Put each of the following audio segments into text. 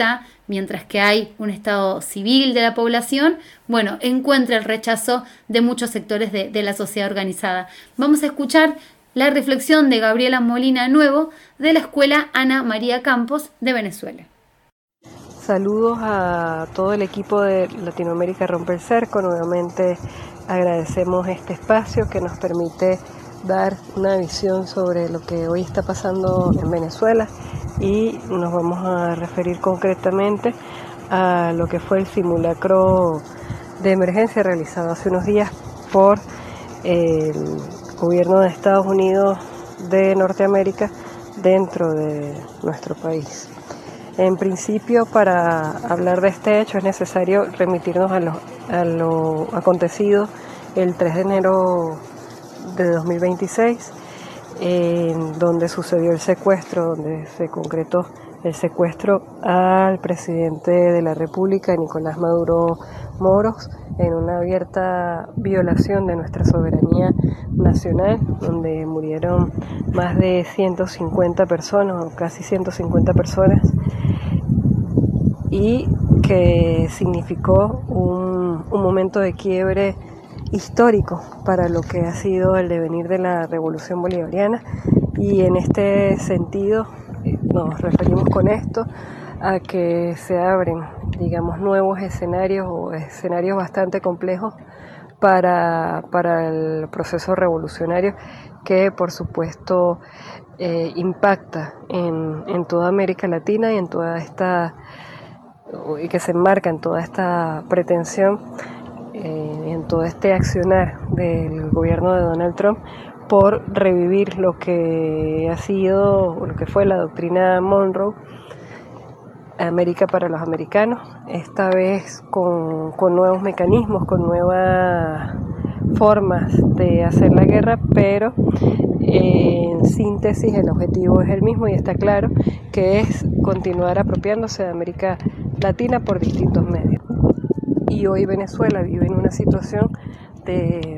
mientras que hay un estado civil de la población, bueno, encuentra el rechazo de muchos sectores de la sociedad organizada. Vamos a escuchar la reflexión de Gabriela Molina Nuevo de la Escuela Ana María Campos de Venezuela. Saludos a todo el equipo de Latinoamérica Rompe el Cerco. Nuevamente agradecemos este espacio que nos permite dar una visión sobre lo que hoy está pasando en Venezuela y nos vamos a referir concretamente a lo que fue el simulacro de emergencia realizado hace unos días por el gobierno de Estados Unidos de Norteamérica dentro de nuestro país. En principio, para hablar de este hecho es necesario remitirnos a lo acontecido el 3 de enero de 2026, donde sucedió el secuestro, donde se concretó el secuestro al presidente de la República, Nicolás Maduro Moros, en una abierta violación de nuestra soberanía nacional, donde murieron más de 150 personas, o casi 150 personas, y que significó un momento de quiebre histórico para lo que ha sido el devenir de la Revolución Bolivariana, y en este sentido nos referimos con esto a que se abren, digamos, nuevos escenarios o escenarios bastante complejos para el proceso revolucionario que por supuesto impacta en toda América Latina y y que se enmarca en toda esta pretensión, en todo este accionar del gobierno de Donald Trump por revivir lo que ha sido, o lo que fue la doctrina Monroe, América para los americanos, esta vez con nuevos mecanismos, con nuevas formas de hacer la guerra, pero en síntesis el objetivo es el mismo y está claro, que es continuar apropiándose de América Latina por distintos medios. Y hoy Venezuela vive en una situación de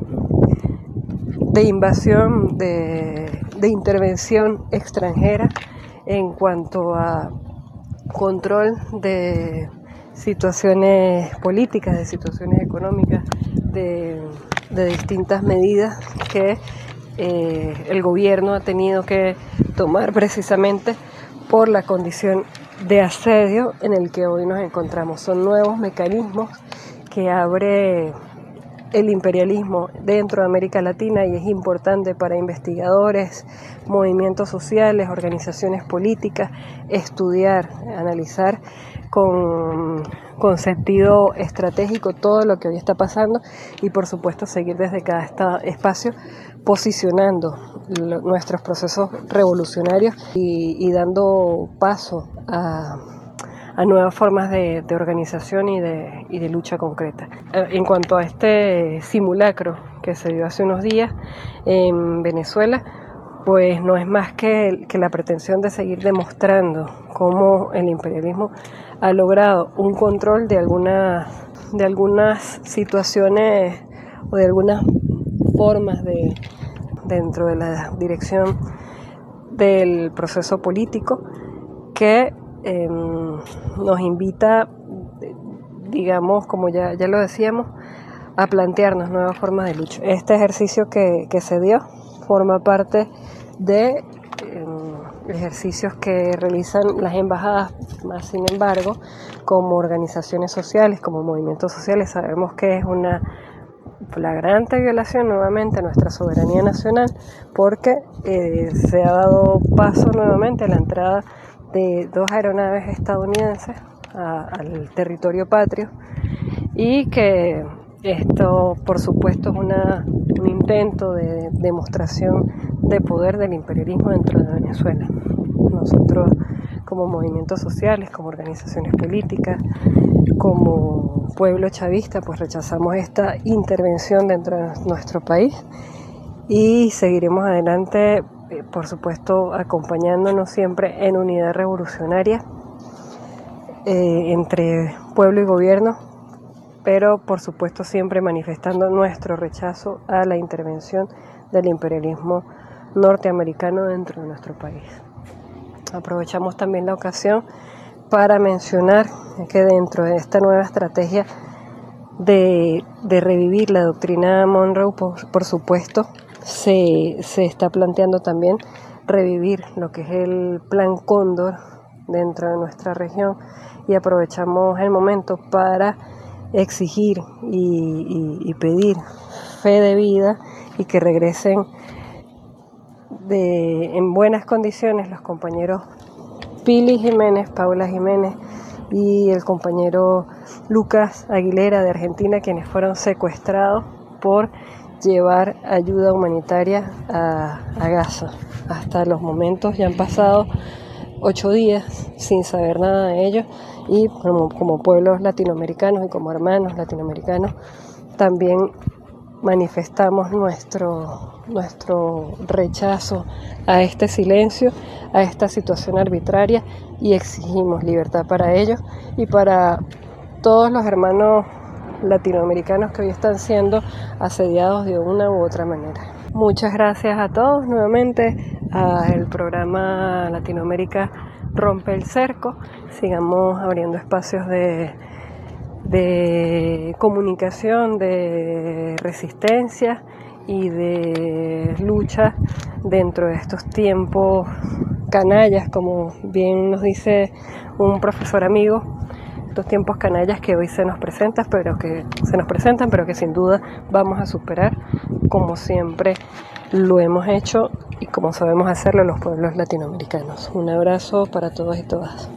invasión, de intervención extranjera en cuanto a control de situaciones políticas, de situaciones económicas, de distintas medidas que el gobierno ha tenido que tomar precisamente por la condición de asedio en el que hoy nos encontramos. Son nuevos mecanismos que abre el imperialismo dentro de América Latina, y es importante para investigadores, movimientos sociales, organizaciones políticas, estudiar, analizar con sentido estratégico todo lo que hoy está pasando y por supuesto seguir desde cada espacio posicionando nuestros procesos revolucionarios y dando paso a nuevas formas de organización y de lucha concreta. En cuanto a este simulacro que se dio hace unos días en Venezuela, pues no es más que la pretensión de seguir demostrando cómo el imperialismo ha logrado un control de algunas situaciones o de algunas formas dentro de la dirección del proceso político que nos invita, digamos, como ya lo decíamos, a plantearnos nuevas formas de lucha. Este ejercicio que se dio forma parte de ejercicios que realizan las embajadas, más sin embargo, como organizaciones sociales, como movimientos sociales. Sabemos que es una flagrante violación nuevamente a nuestra soberanía nacional, porque se ha dado paso nuevamente a la entrada de 2 aeronaves estadounidenses al territorio patrio, y que esto por supuesto es un intento de demostración de poder del imperialismo dentro de Venezuela. Nosotros, como movimientos sociales, como organizaciones políticas, como pueblo chavista, pues rechazamos esta intervención dentro de nuestro país y seguiremos adelante, por supuesto, acompañándonos siempre en unidad revolucionaria entre pueblo y gobierno, pero por supuesto siempre manifestando nuestro rechazo a la intervención del imperialismo norteamericano dentro de nuestro país. Aprovechamos también la ocasión para mencionar que dentro de esta nueva estrategia de revivir la doctrina Monroe, por supuesto, se está planteando también revivir lo que es el Plan Cóndor dentro de nuestra región, y aprovechamos el momento para exigir y pedir fe de vida y que regresen en buenas condiciones los compañeros Pili Jiménez, Paula Jiménez y el compañero Lucas Aguilera de Argentina, quienes fueron secuestrados por llevar ayuda humanitaria a Gaza. Hasta los momentos ya han pasado 8 días sin saber nada de ellos, y como pueblos latinoamericanos y como hermanos latinoamericanos también manifestamos nuestro rechazo a este silencio, a esta situación arbitraria, y exigimos libertad para ellos y para todos los hermanos latinoamericanos que hoy están siendo asediados de una u otra manera. Muchas gracias a todos nuevamente, al programa Latinoamérica Rompe el Cerco. Sigamos abriendo espacios de comunicación, de resistencia y de lucha dentro de estos tiempos canallas, como bien nos dice un profesor amigo, estos tiempos canallas que hoy se nos presentan, pero que sin duda vamos a superar, como siempre lo hemos hecho y como sabemos hacerlo los pueblos latinoamericanos. Un abrazo para todos y todas.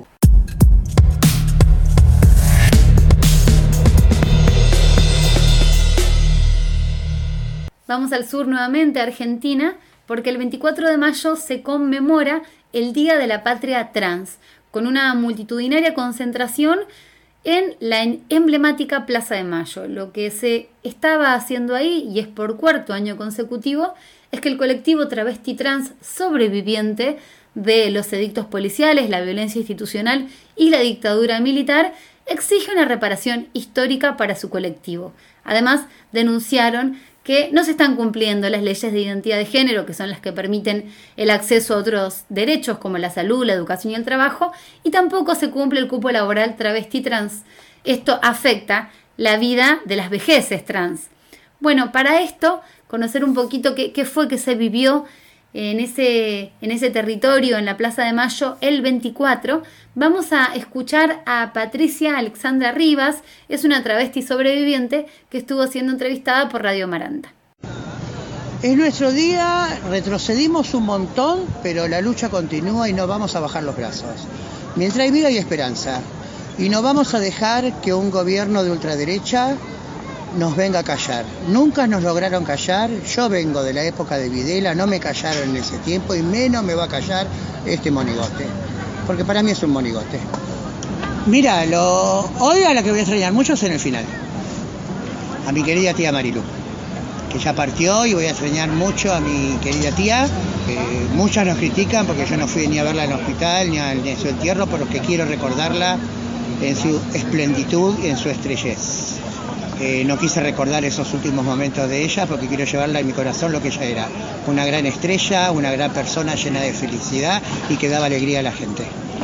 Vamos al sur nuevamente, a Argentina, porque el 24 de mayo se conmemora el Día de la Patria Trans, con una multitudinaria concentración en la emblemática Plaza de Mayo. Lo que se estaba haciendo ahí, y es por 4º año consecutivo, es que el colectivo travesti trans sobreviviente de los edictos policiales, la violencia institucional y la dictadura militar exige una reparación histórica para su colectivo. Además, denunciaron que no se están cumpliendo las leyes de identidad de género, que son las que permiten el acceso a otros derechos como la salud, la educación y el trabajo, y tampoco se cumple el cupo laboral travesti trans. Esto afecta la vida de las vejeces trans. Bueno, para esto, conocer un poquito qué fue que se vivió en ese territorio, en la Plaza de Mayo, el 24, vamos a escuchar a Patricia Alexandra Rivas. Es una travesti sobreviviente que estuvo siendo entrevistada por Radio Maranta. Es nuestro día, retrocedimos un montón, pero la lucha continúa y no vamos a bajar los brazos. Mientras hay vida hay esperanza, y no vamos a dejar que un gobierno de ultraderecha nos venga a callar. Nunca nos lograron callar. Yo vengo de la época de Videla, no me callaron en ese tiempo y menos me va a callar este monigote, porque para mí es un monigote. Mira, hoy a la que voy a extrañar mucho es en el final, a mi querida tía Marilu, que ya partió, y voy a extrañar mucho a mi querida tía. Muchas nos critican porque yo no fui ni a verla en el hospital ni en su entierro, pero que quiero recordarla en su esplenditud y en su estrellez. No quise recordar esos últimos momentos de ella porque quiero llevarla en mi corazón lo que ella era. Una gran estrella, una gran persona llena de felicidad y que daba alegría a la gente.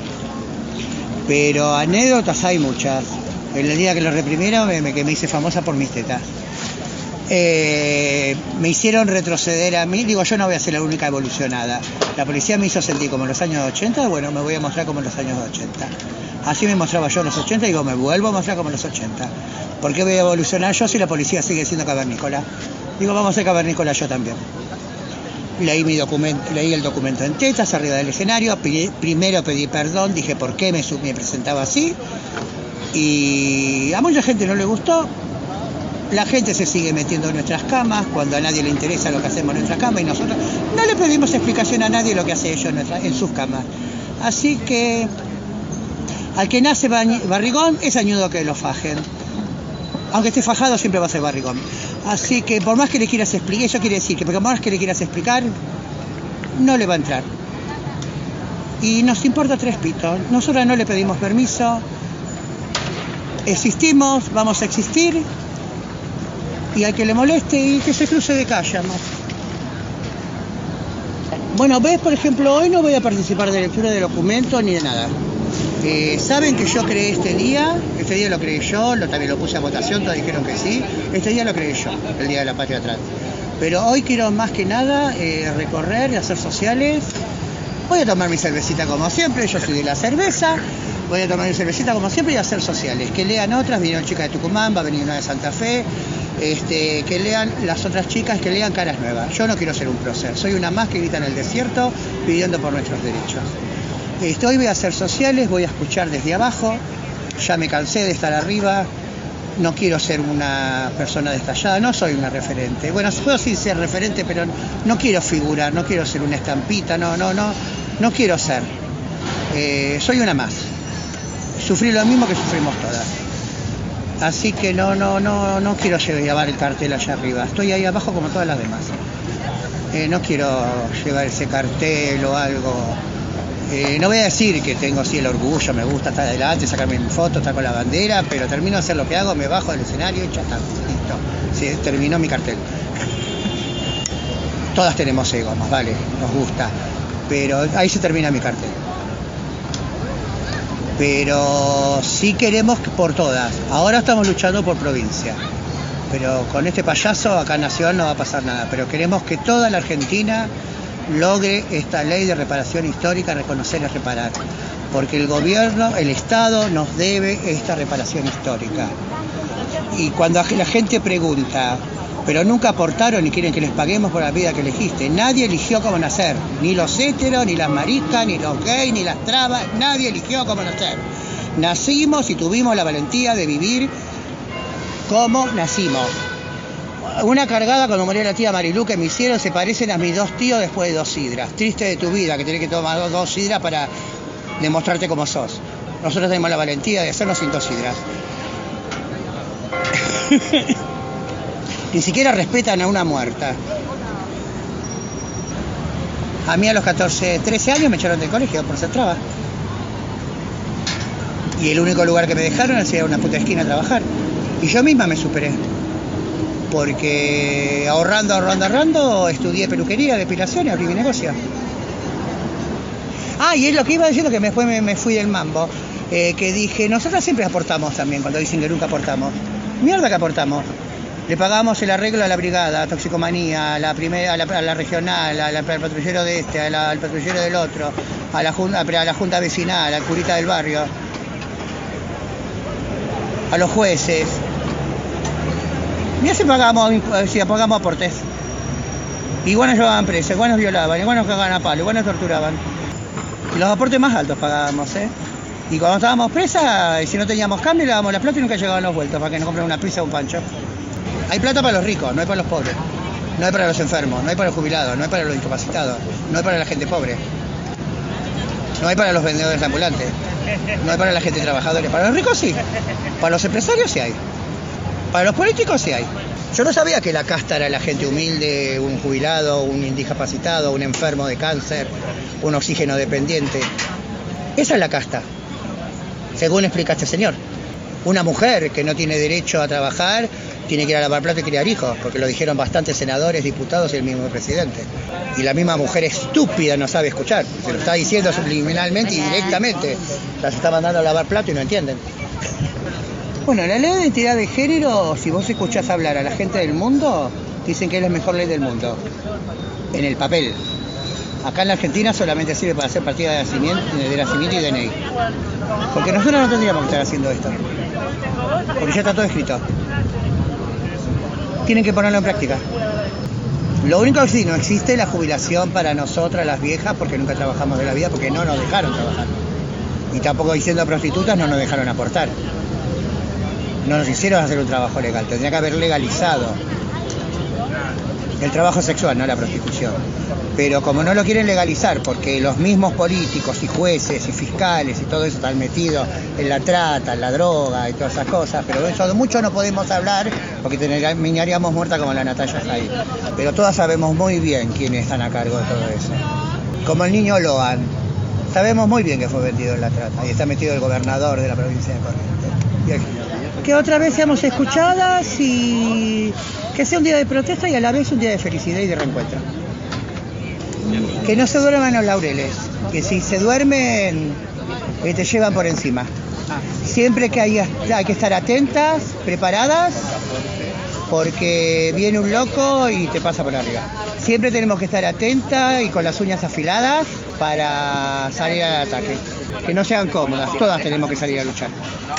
Pero anécdotas hay muchas. El día que lo reprimieron que me hice famosa por mis tetas. Me hicieron retroceder a mí. Digo, yo no voy a ser la única evolucionada. La policía me hizo sentir como en los años 80, bueno, me voy a mostrar como en los años 80. Así me mostraba yo en los 80, digo, me vuelvo a mostrar como en los 80. ¿Por qué voy a evolucionar yo si la policía sigue siendo cavernícola? Digo, vamos a ser cavernícola yo también. Leí el documento en tetas arriba del escenario. Primero pedí perdón, dije por qué me presentaba así. Y a mucha gente no le gustó. La gente se sigue metiendo en nuestras camas cuando a nadie le interesa lo que hacemos en nuestras camas, y nosotros no le pedimos explicación a nadie lo que hace ellos en sus camas. Así que al que nace barrigón es añudo que lo fajen. Aunque esté fajado siempre va a ser barrigón. Así que por más que le quieras explicar, eso quiere decir que por más que le quieras explicar, no le va a entrar. Y nos importa 3 pitos. Nosotros no le pedimos permiso. Existimos, vamos a existir. Y al que le moleste y que se cruce de calle, ¿no? Bueno, ves, por ejemplo, hoy no voy a participar de lectura de documentos ni de nada. Saben que yo creé este día lo creé yo, también lo puse a votación, todos dijeron que sí, este día lo creé yo, el Día de la Patria Trans. Pero hoy quiero más que nada recorrer y hacer sociales. Voy a tomar mi cervecita como siempre, yo soy de la cerveza, voy a tomar mi cervecita como siempre y hacer sociales. Que lean otras, vinieron chicas de Tucumán, va a venir una de Santa Fe, que lean las otras chicas, que lean caras nuevas. Yo no quiero ser un prócer, soy una más que grita en el desierto pidiendo por nuestros derechos. Hoy voy a hacer sociales, voy a escuchar desde abajo, ya me cansé de estar arriba, no quiero ser una persona destallada, no soy una referente. Bueno, puedo sí ser referente, pero no quiero figurar, no quiero ser una estampita, no quiero ser. Soy una más. Sufrí lo mismo que sufrimos todas. Así que no quiero llevar el cartel allá arriba, estoy ahí abajo como todas las demás. No quiero llevar ese cartel o algo. No voy a decir que tengo así el orgullo, me gusta estar adelante, sacarme mi foto, estar con la bandera, pero termino de hacer lo que hago, me bajo del escenario y ya está, listo. Sí, terminó mi cartel. Todas tenemos ego, más vale, nos gusta, pero ahí se termina mi cartel. Pero sí queremos por todas. Ahora estamos luchando por provincia, pero con este payaso acá en Nación no va a pasar nada, pero queremos que toda la Argentina logre esta ley de reparación histórica, reconocer y reparar, porque el gobierno, el Estado nos debe esta reparación histórica. Y cuando la gente pregunta, pero nunca aportaron ni quieren que les paguemos por la vida que elegiste, nadie eligió cómo nacer, ni los héteros, ni las maricas, ni los gays, ni las trabas, nadie eligió cómo nacer. Nacimos y tuvimos la valentía de vivir como nacimos. Una cargada cuando murió la tía Marilú que me hicieron, se parecen a mis dos tíos después de 2 sidras. Triste de tu vida, que tenés que tomar 2 sidras para demostrarte cómo sos. Nosotros tenemos la valentía de hacernos sin 2 sidras. Ni siquiera respetan a una muerta. A mí a los 13 años me echaron del colegio por ser traba. Y el único lugar que me dejaron era ir a una puta esquina a trabajar. Y yo misma me superé. Porque ahorrando, estudié peluquería, depilación y abrí mi negocio. Y es lo que iba diciendo, que me fui del mambo. Que dije, nosotros siempre aportamos también, cuando dicen que nunca aportamos. Mierda que aportamos. Le pagamos el arreglo a la brigada, a toxicomanía, a la regional, al patrullero de este, al patrullero del otro, a la junta vecinal, al curita del barrio, a los jueces. Mira si pagamos aportes. Igual nos llevaban presos, igual nos violaban, igual nos cagaban a palo, igual nos torturaban. Y los aportes más altos pagábamos, Y cuando estábamos presas, y si no teníamos cambio, le dábamos la plata y nunca llegaban los vueltos para que nos compren una pizza o un pancho. Hay plata para los ricos, no hay para los pobres. No hay para los enfermos, no hay para los jubilados, no hay para los discapacitados, no hay para la gente pobre. No hay para los vendedores ambulantes, no hay para la gente trabajadora. Para los ricos sí, para los empresarios sí hay. Para los políticos sí hay. Yo no sabía que la casta era la gente humilde, un jubilado, un discapacitado, un enfermo de cáncer, un oxígeno dependiente. Esa es la casta, según explica este señor. Una mujer que no tiene derecho a trabajar tiene que ir a lavar platos y criar hijos, porque lo dijeron bastantes senadores, diputados y el mismo presidente. Y la misma mujer estúpida no sabe escuchar, se lo está diciendo subliminalmente y directamente. Las está mandando a lavar platos y no entienden. Bueno, la ley de identidad de género, si vos escuchás hablar a la gente del mundo, dicen que es la mejor ley del mundo, en el papel. Acá en la Argentina solamente sirve para hacer partida de nacimiento y DNI. Porque nosotros no tendríamos que estar haciendo esto. Porque ya está todo escrito. Tienen que ponerlo en práctica. Lo único que sí, no existe la jubilación para nosotras las viejas, porque nunca trabajamos de la vida, porque no nos dejaron trabajar. Y tampoco diciendo prostitutas no nos dejaron aportar. No nos hicieron hacer un trabajo legal, tendría que haber legalizado el trabajo sexual, no la prostitución. Pero como no lo quieren legalizar, porque los mismos políticos y jueces y fiscales y todo eso están metidos en la trata, en la droga y todas esas cosas, pero de eso de mucho no podemos hablar porque terminaríamos muertas como la Natalia ahí. Pero todas sabemos muy bien quiénes están a cargo de todo eso. Como el niño Loan, sabemos muy bien que fue vendido en la trata y está metido el gobernador de la provincia de Corrientes. Que otra vez seamos escuchadas y que sea un día de protesta y a la vez un día de felicidad y de reencuentro. Que no se duerman los laureles, que si se duermen que te llevan por encima. Siempre que hay que estar atentas, preparadas, porque viene un loco y te pasa por arriba. Siempre tenemos que estar atentas y con las uñas afiladas para salir al ataque. Que no sean cómodas, todas tenemos que salir a luchar.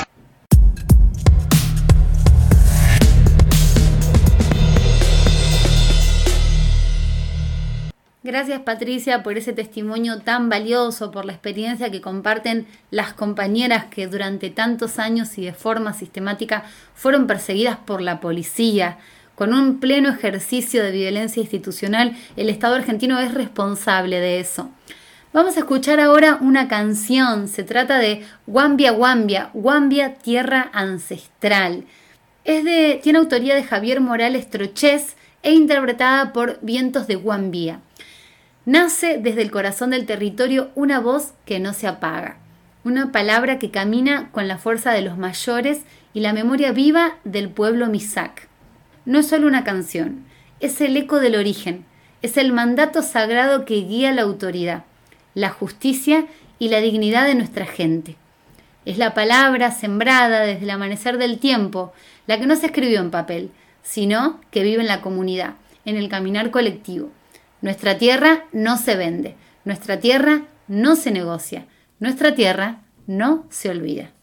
Gracias, Patricia, por ese testimonio tan valioso, por la experiencia que comparten las compañeras que durante tantos años y de forma sistemática fueron perseguidas por la policía. Con un pleno ejercicio de violencia institucional, el Estado argentino es responsable de eso. Vamos a escuchar ahora una canción. Se trata de Guambia Guambia, Guambia Tierra Ancestral. Tiene autoría de Javier Morales Trochés e interpretada por Vientos de Guambia. Nace desde el corazón del territorio una voz que no se apaga, una palabra que camina con la fuerza de los mayores y la memoria viva del pueblo Misak. No es solo una canción, es el eco del origen, es el mandato sagrado que guía la autoridad, la justicia y la dignidad de nuestra gente. Es la palabra sembrada desde el amanecer del tiempo, la que no se escribió en papel, sino que vive en la comunidad, en el caminar colectivo. Nuestra tierra no se vende, nuestra tierra no se negocia, nuestra tierra no se olvida.